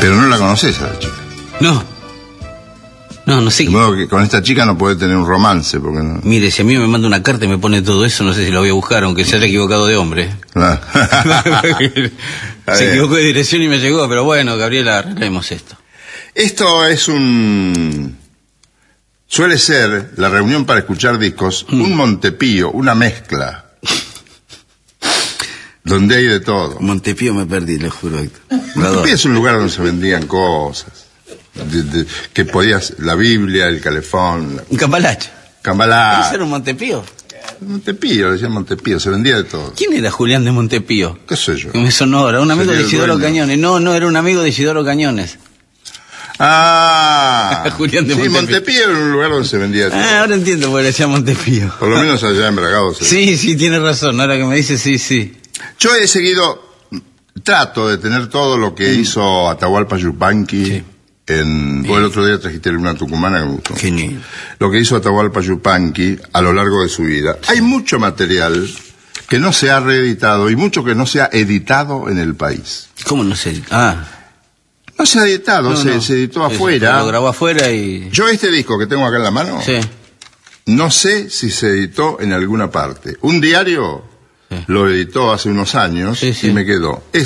Pero no la conoces a la chica. No sé. De modo que con esta chica no puede tener un romance, porque no. Mire, si a mí me manda una carta y me pone todo eso, no sé si la voy a buscar, aunque se haya equivocado de hombre. Claro. Se equivocó de dirección y me llegó, pero bueno, Gabriela, arreglemos esto. Esto es suele ser la reunión para escuchar discos, un Montepío, una mezcla, donde hay de todo. Montepío me perdí, le juro, Héctor. Montepío es un lugar donde se vendían cosas. Que podías, la Biblia, el calefón. Un cambalache. Cambalache. ¿Ese era un Montepío? Montepío, decían Montepío, se vendía de todo. ¿Quién era Julián de Montepío? ¿Qué sé yo? Que me sonó ahora, un amigo de Isidoro dueño. Cañones. No, era un amigo de Isidoro Cañones. Julián de sí, Montepío. Montepío era un lugar donde se vendía de todo. Ahora entiendo por qué le decía Montepío. Por lo menos allá en Bragado. Sí, tiene razón, ahora que me dice, sí. Yo he seguido, trato de tener todo lo que hizo Atahualpa Yupanqui. Sí. Vos el otro día trajiste una tucumana que me gustó. Genial. Lo que hizo Atahualpa Yupanqui a lo largo de su vida. Hay mucho material que no se ha reeditado y mucho que no se ha editado en el país. ¿Cómo no sé? No se ha editado, se editó afuera. Lo grabó afuera y... Yo este disco que tengo acá en la mano, Sí. no sé si se editó en alguna parte. Un diario lo editó hace unos años Sí. y me quedó.